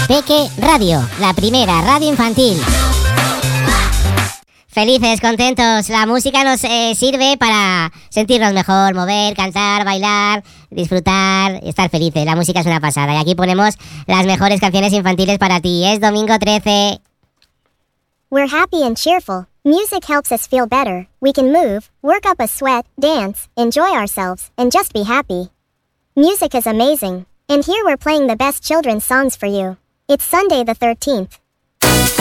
Peque Radio, la primera radio infantil. Felices, contentos. La música nos sirve para sentirnos mejor, mover, cantar, bailar, disfrutar y estar felices. La música es una pasada. Y aquí ponemos las mejores canciones infantiles para ti. Es domingo 13. We're happy and cheerful. Music helps us feel better. We can move, work up a sweat, dance, enjoy ourselves, and just be happy. Music is amazing. And here we're playing the best children's songs for you. It's Sunday the 13th.